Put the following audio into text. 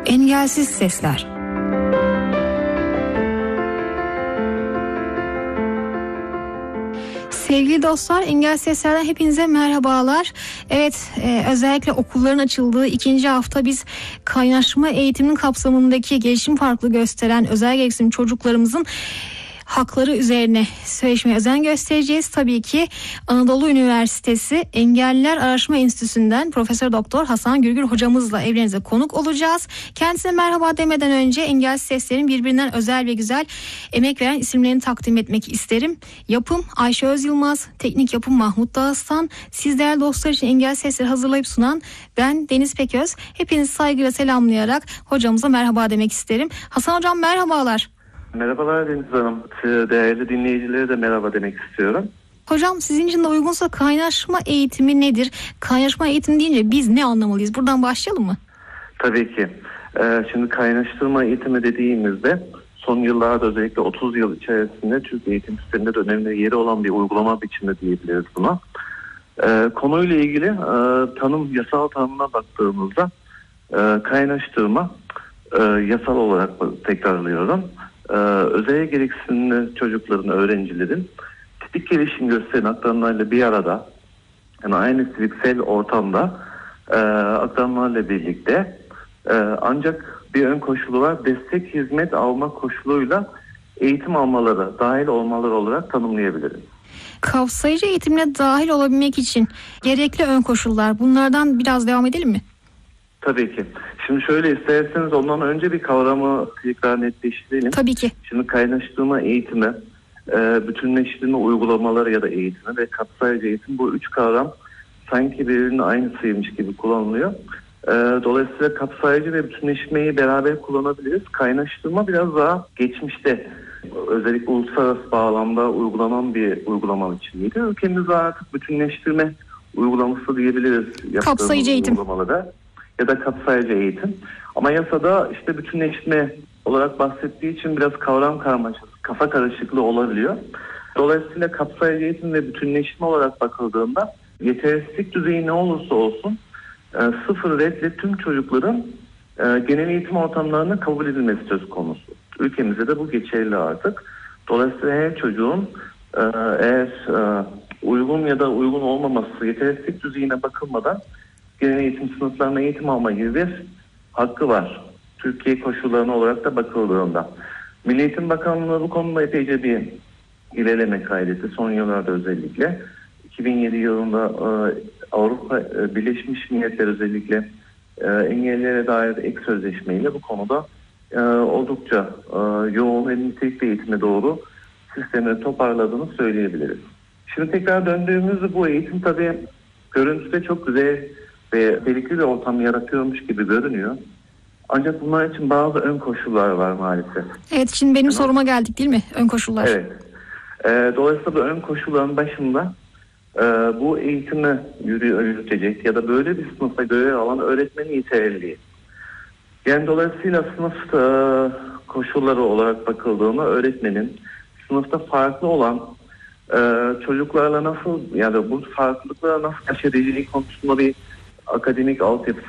Engelsiz Sesler. Sevgili dostlar, Engel Sesler'den hepinize merhabalar. Evet, özellikle okulların açıldığı 2. hafta biz kaynaşma eğitiminin kapsamındaki gelişim farklı gösteren özel gereksinim çocuklarımızın hakları üzerine söyleşmeye özen göstereceğiz. Tabii ki Anadolu Üniversitesi Engelliler Araştırma Enstitüsü'nden Profesör Doktor Hasan Gürgür hocamızla evlerinize konuk olacağız. Kendisine merhaba demeden önce Engelsiz Sesler'in birbirinden özel ve güzel emek veren isimlerini takdim etmek isterim. Yapım Ayşe Özyılmaz, teknik yapım Mahmut Dağıstan, siz değerli dostlar için Engelsiz Sesleri hazırlayıp sunan ben Deniz Peköz. Hepinizi saygıyla selamlayarak hocamıza merhaba demek isterim. Hasan hocam merhabalar. Merhabalar Deniz Hanım. Değerli dinleyicilere de merhaba demek istiyorum. Hocam sizin için de uygunsa kaynaşma eğitimi nedir? Kaynaşma eğitimi deyince biz ne anlamalıyız? Buradan başlayalım mı? Tabii ki. Şimdi kaynaştırma eğitimi dediğimizde son yıllarda özellikle 30 yıl içerisinde Türk eğitim sisteminde de önemli yeri olan bir uygulama biçimi diyebiliriz buna. Konuyla ilgili yasal tanımına baktığımızda kaynaştırma yasal olarak tekrarlıyorum. Özel gereksinimli çocukların, öğrencilerin tipik gelişim gösteren akranlarla bir arada, yani aynı fiziksel ortamda akranlarla birlikte ancak bir ön koşulu var, destek hizmet alma koşuluyla eğitim almaları, dahil olmaları olarak tanımlayabiliriz. Kapsayıcı eğitimine dahil olabilmek için gerekli ön koşullar, bunlardan biraz devam edelim mi? Tabii ki. Şimdi şöyle, isterseniz ondan önce bir kavramı tekrar netleştirelim. Tabii ki. Şimdi kaynaştırma eğitimi, bütünleştirme uygulamaları ya da eğitimi ve kapsayıcı eğitim, bu 3 kavram sanki birbirinin aynısıymış gibi kullanılıyor. Dolayısıyla kapsayıcı ve bütünleşmeyi beraber kullanabiliriz. Kaynaştırma biraz daha geçmişte, özellikle uluslararası bağlamda uygulanan bir uygulama biçimiydi. Ülkemizde artık bütünleştirme uygulaması diyebiliriz. Kapsayıcı eğitim. Ya da kapsayıcı eğitim. Ama yasada işte bütünleşme olarak bahsettiği için biraz kavram karmaşası, kafa karışıklığı olabiliyor. Dolayısıyla kapsayıcı eğitim ve bütünleşme olarak bakıldığında yetersizlik düzeyi ne olursa olsun sıfır redle tüm çocukların genel eğitim ortamlarına kabul edilmesi söz konusu. Ülkemizde de bu geçerli artık. Dolayısıyla her çocuğun eğer uygun ya da uygun olmaması, yetersizlik düzeyine bakılmadan genel eğitim sınıflarına eğitim alma gibi bir hakkı var. Türkiye koşullarına olarak da bakıldığında. Milli Eğitim Bakanlığı bu konuda epeyce bir ilerleme kaydetti. Son yıllarda özellikle. 2007 yılında Avrupa Birleşmiş Milletler özellikle engellilere dair ek sözleşmeyle bu konuda oldukça yoğun ve nitelikli eğitime doğru sistemi toparladığını söyleyebiliriz. Şimdi tekrar döndüğümüzde bu eğitim tabii görüntüde çok güzel ve tehlikeli bir ortam yaratıyormuş gibi görünüyor. Ancak bunlar için bazı ön koşullar var maalesef. Evet, şimdi benim soruma geldik değil mi? Ön koşullar. Evet. Dolayısıyla bu ön koşulların başında bu eğitimi yürütecek ya da böyle bir sınıfta görev alan öğretmenin yeterliliği. Yani dolayısıyla sınıf koşulları olarak bakıldığında öğretmenin sınıfta farklı olan çocuklarla nasıl, yani bu farklılıklara nasıl baş edeceği konusunda bir akademik altyapısı